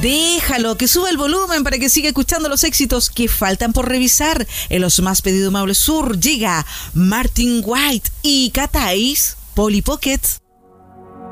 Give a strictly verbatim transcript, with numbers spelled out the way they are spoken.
Déjalo, que suba el volumen para que siga escuchando los éxitos que faltan por revisar. En los más pedidos Maule Sur llega Martin White y Catais, Polly Pocket.